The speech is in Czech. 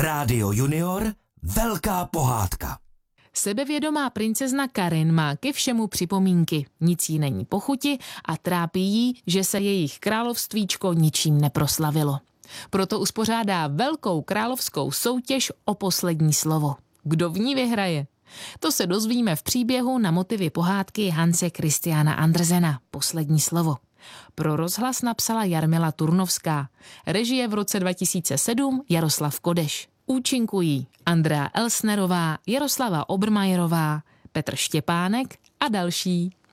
Rádio Junior, velká pohádka. Sebevědomá princezna Karin má ke všemu připomínky. Nic jí není po chuti a trápí jí, že se jejich královstvíčko ničím neproslavilo. Proto uspořádá velkou královskou soutěž o poslední slovo. Kdo v ní vyhraje? To se dozvíme v příběhu na motivy pohádky Hanse Christiana Andersena Poslední slovo. Pro rozhlas napsala Jarmila Turnovská. Režie v roce 2007 Jaroslav Kodeš. Účinkují Andrea Elsnerová, Jaroslava Obermajerová, Petr Štěpánek a další.